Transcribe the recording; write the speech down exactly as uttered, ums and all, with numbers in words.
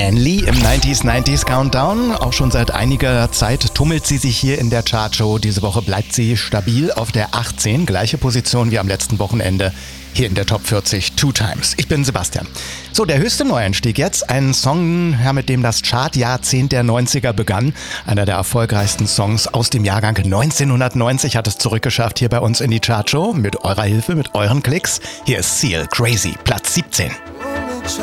Anne Lee im neunziger neunzig Countdown. Auch schon seit einiger Zeit tummelt sie sich hier in der Chartshow. Diese Woche bleibt sie stabil auf der achtzehn. Gleiche Position wie am letzten Wochenende hier in der Top vierzig Two Times. Ich bin Sebastian. So, der höchste Neueinstieg jetzt. Ein Song, ja, mit dem das Chartjahrzehnt der neunziger begann. Einer der erfolgreichsten Songs aus dem Jahrgang neunzehnhundertneunzig hat es zurückgeschafft hier bei uns in die Chartshow. Mit eurer Hilfe, mit euren Klicks. Hier ist Seal, Crazy, Platz siebzehn.